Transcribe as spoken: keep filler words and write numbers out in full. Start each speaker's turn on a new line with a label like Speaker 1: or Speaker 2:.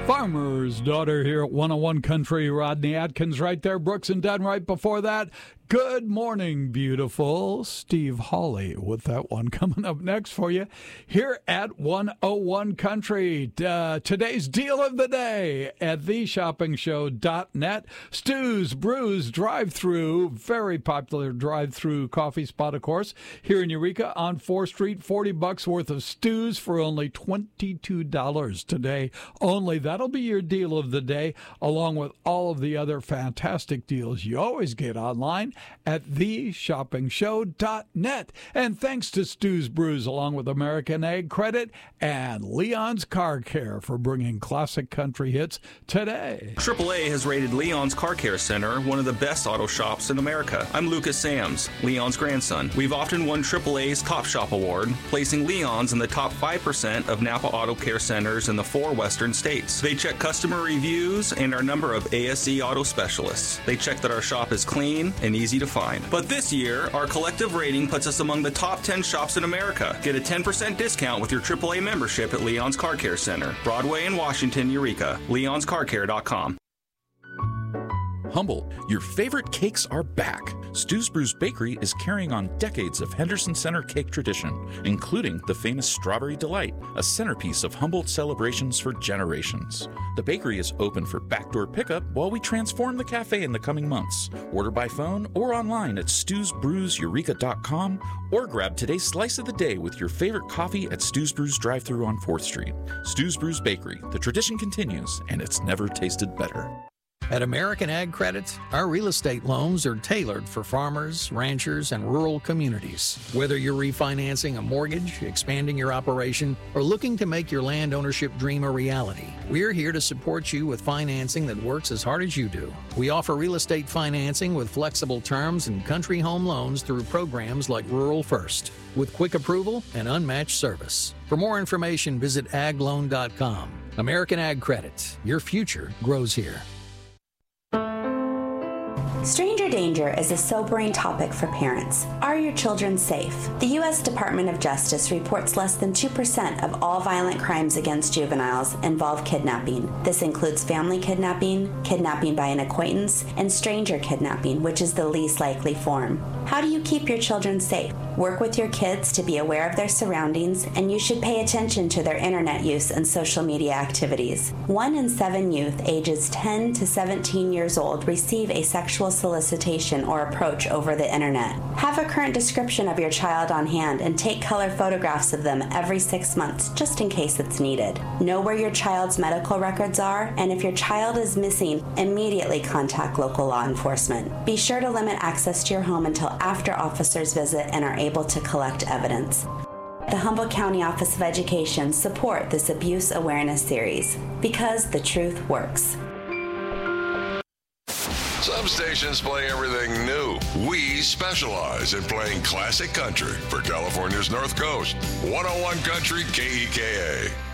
Speaker 1: Farmer's Daughter here at one oh one Country. Rodney Atkins right there. Brooks and Dunn right before that. Good morning, beautiful. Steve Hawley with that one coming up next for you here at one oh one Country. Uh, today's deal of the day at the shopping show dot net. Stu's Brews Drive-Thru, very popular drive-thru coffee spot, of course, here in Eureka on fourth Street. forty bucks worth of stews for only twenty-two dollars today only. That'll be your deal of the day, along with all of the other fantastic deals you always get online at the shopping show dot net. And thanks to Stu's Brews, along with American Ag Credit and Leon's Car Care for bringing classic country hits today.
Speaker 2: triple A has rated Leon's Car Care Center one of the best auto shops in America. I'm Lucas Sams, Leon's grandson. We've often won triple A's Top Shop Award, placing Leon's in the top five percent of Napa Auto Care Centers in the four western states. They check customer reviews and our number of A S E auto specialists. They check that our shop is clean and easy to find. But this year, our collective rating puts us among the top ten shops in America. Get a ten percent discount with your triple A membership at Leon's Car Care Center, Broadway in Washington, Eureka. leons car care dot com.
Speaker 3: Humble, your favorite cakes are back. Stu's Brews Bakery is carrying on decades of Henderson Center cake tradition, including the famous Strawberry Delight, a centerpiece of Humboldt celebrations for generations. The bakery is open for backdoor pickup while we transform the cafe in the coming months. Order by phone or online at stews brews eureka dot com, or grab today's slice of the day with your favorite coffee at Stu's Brews Drive-Thru on fourth Street. Stu's Brews Bakery, the tradition continues, and it's never tasted better.
Speaker 4: At American Ag Credit, our real estate loans are tailored for farmers, ranchers, and rural communities. Whether you're refinancing a mortgage, expanding your operation, or looking to make your land ownership dream a reality, we're here to support you with financing that works as hard as you do. We offer real estate financing with flexible terms and country home loans through programs like Rural First, with quick approval and unmatched service. For more information, visit ag loan dot com. American Ag Credit. Your future grows here.
Speaker 5: Stranger danger is a sobering topic for parents. Are your children safe? The U S Department of Justice reports less than two percent of all violent crimes against juveniles involve kidnapping. This includes family kidnapping, kidnapping by an acquaintance, and stranger kidnapping, which is the least likely form. How do you keep your children safe? Work with your kids to be aware of their surroundings, and you should pay attention to their internet use and social media activities. One in seven youth ages ten to seventeen years old receive a sexual solicitation or approach over the internet. Have a current description of your child on hand and take color photographs of them every six months just in case it's needed. Know where your child's medical records are, and if your child is missing, immediately contact local law enforcement. Be sure to limit access to your home until after officers visit and are able to collect evidence. The Humboldt County Office of Education support this abuse awareness series because the truth works.
Speaker 6: Some stations play everything new. We specialize in playing classic country for California's North Coast. one oh one Country K E K A.